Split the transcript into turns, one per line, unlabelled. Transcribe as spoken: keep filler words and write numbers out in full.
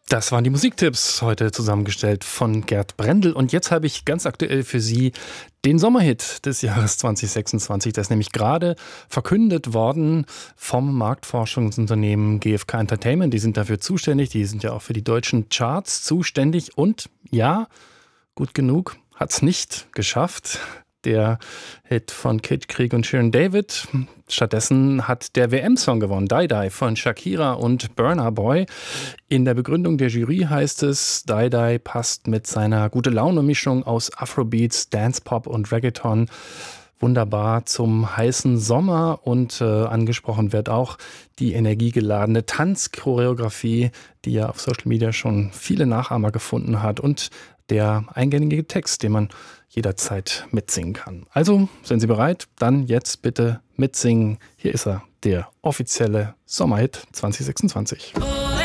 Das waren die Musiktipps, heute zusammengestellt von Gerd Brendel. Und jetzt habe ich ganz aktuell für Sie den Sommerhit des Jahres zwanzig sechsundzwanzig. Der ist nämlich gerade verkündet worden vom Marktforschungsunternehmen G F K Entertainment. Die sind dafür zuständig. Die sind ja auch für die deutschen Charts zuständig. Und ja, gut genug, hat es nicht geschafft. Der Hit von Kid Krieg und Sharon David. Stattdessen hat der W M-Song gewonnen, Die Die von Shakira und Burna Boy. In der Begründung der Jury heißt es, Die Die passt mit seiner Gute-Laune-Mischung aus Afrobeats, Dance-Pop und Reggaeton wunderbar zum heißen Sommer. Und äh, angesprochen wird auch die energiegeladene Tanzchoreografie, die ja auf Social Media schon viele Nachahmer gefunden hat. Und der eingängige Text, den man jederzeit mitsingen kann. Also, sind Sie bereit? Dann jetzt bitte mitsingen. Hier ist er, der offizielle Sommerhit zwanzig sechsundzwanzig.
Oh.